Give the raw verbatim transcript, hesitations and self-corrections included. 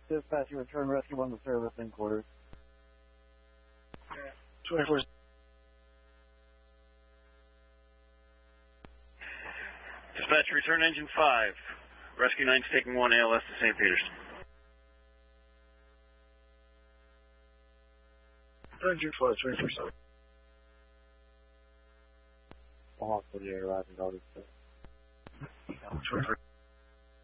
Dispatch, you return rescue one to service in quarters. twenty-four. Dispatch, return engine five. Rescue nine's taking one A L S to Saint Peter's. Engine five, twenty-four seven. All hospital, you arrived and all this stuff. twenty-four.